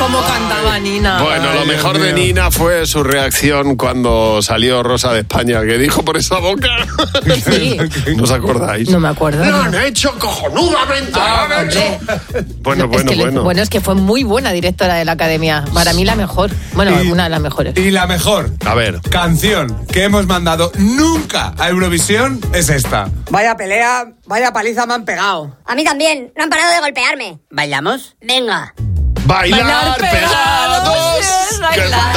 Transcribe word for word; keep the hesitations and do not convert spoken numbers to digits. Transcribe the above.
cómo cantaba Nina. Bueno, lo mejor de Nina fue su reacción cuando salió Rosa de España, que dijo por esa boca. Sí. ¿No os acordáis? No me acuerdo. ¡Lo han hecho cojonudamente! Ah, ¡Lo han hecho! Bueno, No, bueno, es que bueno. Le, bueno, es que fue muy buena directora de la Academia. Para mí la mejor. Bueno, Y- una de las mejores. Y la mejor A ver. canción que hemos mandado nunca a Eurovisión es esta. Vaya pelea, vaya paliza me han pegado. A mí también, no han parado de golpearme. ¿Bailamos? Venga. Bailar, Bailar pegados. pegados es bailar.